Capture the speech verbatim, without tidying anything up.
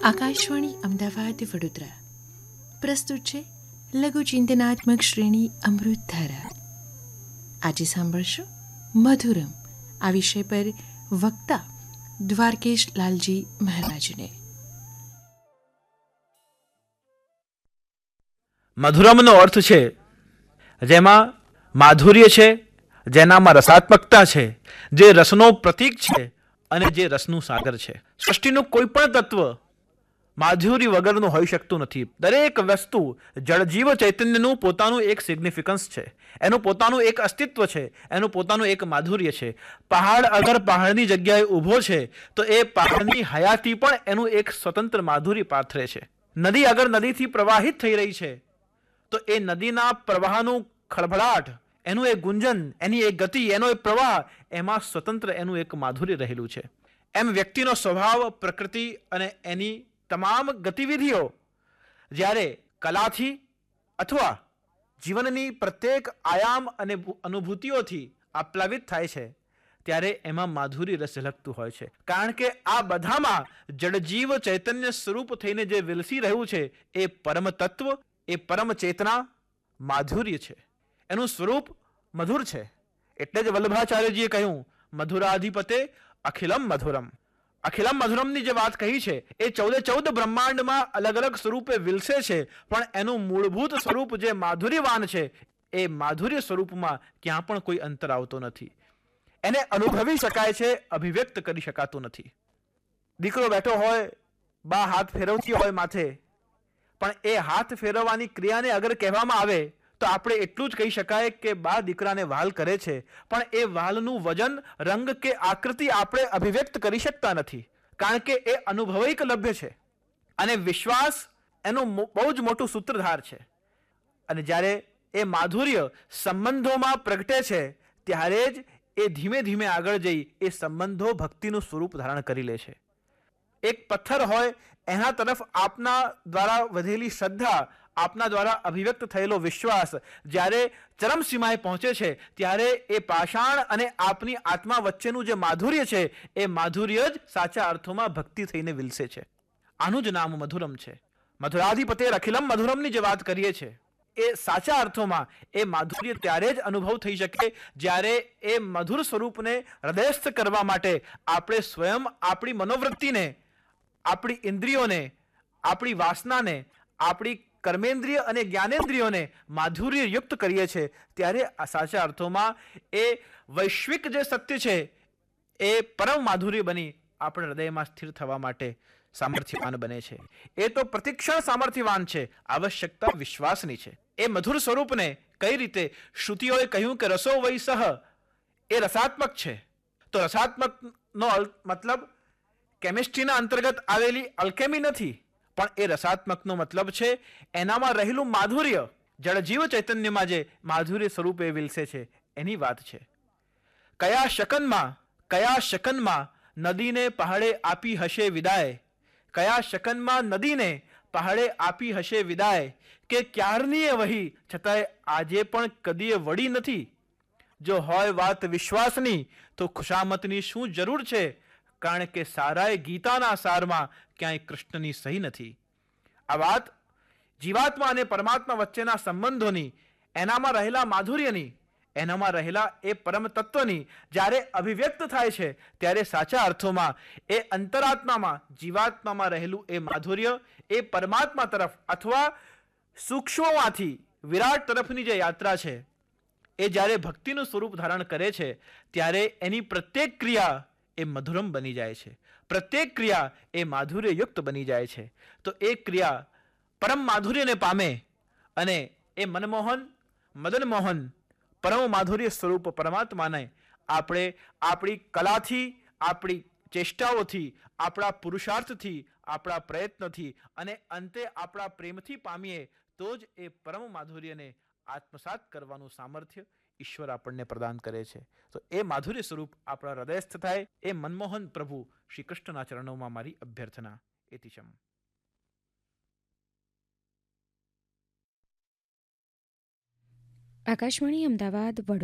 આકાશવાણી અમદાવાદ વડોદરા પ્રસ્તુત છે લઘુ ચિંતનાત્મક શ્રેણી અમૃતધારા. આજે સાંભળશો મધુરમ. આ વિષય પર વક્તા દ્વારકેશ લાલજી મહારાજને. મધુરમનો અર્થ છે જેમાં માધુર્ય છે, જેનામાં રસાત્મકતા છે, જે રસનો પ્રતીક છે અને જે રસનું સાગર છે. સૃષ્ટિનું કોઈ પણ તત્વ માધુર્ય વગરનું હોઈ શકતું નથી. દરેક વસ્તુ જળજીવ ચૈતન્યનું પોતાનું એક સિગ્નિફિકન્સ છે, એનું પોતાનું એક અસ્તિત્વ છે, એનું પોતાનું એક માધુર્ય છે. પહાડ અગર પહાડની જગ્યાએ ઊભો છે તો એ પહાડની હયાતી પણ એનું એક સ્વતંત્ર માધુર્ય પાથરે છે. નદી અગર નદીથી પ્રવાહિત થઈ રહી છે તો એ નદીના પ્રવાહનું ખળભળાટ, એનું એક ગુંજન, એની એક ગતિ, એનો એક પ્રવાહ, એમાં સ્વતંત્ર એનું એક માધુર્ય રહેલું છે. એમ વ્યક્તિનો સ્વભાવ, પ્રકૃતિ અને એની તમામ ગતિવિધિઓ જ્યારે કલાથી અથવા જીવનની પ્રત્યેક આયામ અને અનુભૂતિઓથી આપ્લાવિત થાય છે ત્યારે એમાં માધુર્ય રસ ઝલકતું હોય છે. કારણ કે આ બધામાં જડજીવ ચૈતન્ય સ્વરૂપ થઈને જે વિલસી રહ્યું છે એ પરમ તત્વ, એ પરમ ચેતના માધુર્ય છે. એનું સ્વરૂપ મધુર છે. એટલે જ વલ્લભાચાર્યજીએ કહ્યું મધુરાધિપતે અખિલમ મધુરમ. અખિલમ મધુરમની જે વાત કહી છે એ ચૌદે ચૌદ બ્રહ્માંડમાં અલગ અલગ સ્વરૂપે વિલસે છે, પણ એનું મૂળભૂત સ્વરૂપ જે માધુર્યવાન છે એ માધુર્ય સ્વરૂપમાં ક્યાં પણ કોઈ અંતર આવતો નથી. એને અનુભવી શકાય છે, અભિવ્યક્ત કરી શકાતું નથી. દીકરો બેઠો હોય, બા હાથ ફેરવતી હોય માથે, પણ એ હાથ ફેરવવાની ક્રિયાને અગર કહેવામાં આવે તો આપણે એટલું જ કહી શકાય કે બા દીકરાને વહાલ કરે છે, પણ એ વહાલનું વજન, રંગ કે આકૃતિ આપણે અભિવ્યક્ત કરી શકતા નથી, કારણ કે એ અનુભવૈક લભ્ય છે. અને વિશ્વાસ એનું બહુ જ મોટું સૂત્રધાર છે. અને જ્યારે એ માધુર્ય સંબંધોમાં પ્રગટે છે ત્યારે જ એ ધીમે ધીમે આગળ જઈ એ સંબંધો ભક્તિનું સ્વરૂપ ધારણ કરી લે છે. એક પથ્થર હોય, એના તરફ આપના દ્વારા વધેલી શ્રદ્ધા, આપના દ્વારા અભિવ્યક્ત થયેલો વિશ્વાસ જ્યારે ચરમસીમાએ પહોંચે છે ત્યારે એ પાષાણ અને આપની આત્મા વચ્ચેનું જે માધુર્ય છે એ માધુર્ય જ સાચા અર્થોમાં ભક્તિ થઈને વિલસે છે. આનું જ નામ મધુરમ છે. મધુરાધિપતે અખિલમ મધુરમની જે વાત કરીએ છીએ એ સાચા અર્થોમાં એ માધુર્ય ત્યારે જ અનુભવ થઈ શકે જ્યારે એ મધુર સ્વરૂપને હૃદયસ્થ કરવા માટે આપણે સ્વયં આપણી મનોવૃત્તિને, આપણી ઇન્દ્રિયોને, આપણી વાસનાને, આપણી કર્મેન્દ્રિય અને જ્ઞાનેન્દ્રિયોને માધુર્યયુક્ત કરીએ છીએ. ત્યારે આ સાચા અર્થોમાં એ વૈશ્વિક જે સત્ય છે એ પરમ માધુર્ય બની આપણે હૃદયમાં સ્થિર થવા માટે સામર્થ્યવાન બને છે. એ તો પ્રતિક્ષણ સામર્થ્યવાન છે, આવશ્યકતા વિશ્વાસની છે. એ મધુર સ્વરૂપને કઈ રીતે શ્રુતિઓએ કહ્યું કે રસો વૈ સહ, એ રસાત્મક છે. તો રસાત્મકનો મતલબ કેમિસ્ટ્રીના અંતર્ગત આવેલી અલ્કેમી નથી, પણ એ રસાત્મકનો મતલબ છે એનામાં રહેલું માધુર્ય, જળજીવ ચૈતન્યમાં જે માધુર્ય સ્વરૂપે વિલસે છે એની વાત છે. કયા શકનમાં કયા શકનમાં નદીને પહાડે આપી હશે વિદાય, કયા શકનમાં નદીને પહાડે આપી હશે વિદાય, કે ક્યારનીએ વહી છતાંય આજે પણ કદીએ વળી નથી. જો હોય વાત વિશ્વાસની તો ખુશામતની શું જરૂર છે, કારણ કે સારાય ગીતાના સારમાં ક્યાંય કૃષ્ણની સહી નથી. આ વાત જીવાત્મા અને પરમાત્મા વચ્ચેના સંબંધોની, એનામાં રહેલા માધુર્યની, એનામાં રહેલા એ પરમ તત્વની જ્યારે અભિવ્યક્ત થાય છે ત્યારે સાચા અર્થોમાં એ અંતરાત્મામાં, જીવાત્મામાં રહેલું એ માધુર્ય એ પરમાત્મા તરફ અથવા સૂક્ષ્મમાંથી વિરાટ તરફની જે યાત્રા છે એ જ્યારે ભક્તિનું સ્વરૂપ ધારણ કરે છે ત્યારે એની પ્રત્યેક ક્રિયા એ મધુરમ બની જાય છે. પ્રત્યેક ક્રિયા એ માધુર્યયુક્ત બની જાય છે. તો એ ક્રિયા પરમ માધુર્યને પામે અને એ મનમોહન, મદનમોહન, પરમ માધુર્ય સ્વરૂપ પરમાત્માને આપણે આપણી કલાથી, આપણી ચેષ્ટાઓથી, આપણા પુરુષાર્થથી, આપણા પ્રયત્નથી અને અંતે આપણા પ્રેમથી પામીએ તો જ એ પરમ માધુર્યને આત્મસાત કરવાનું સામર્થ્ય ઈશ્વર આપણને પ્રદાન કરે છે. તો એ માધુર્ય સ્વરૂપ આપણા હૃદયસ્થ થાય એ મનમોહન પ્રભુ શ્રી કૃષ્ણના ચરણોમાં મારી અભ્યર્થના. એતિશમ. આકાશવાણી અમદાવાદ વડોદરા.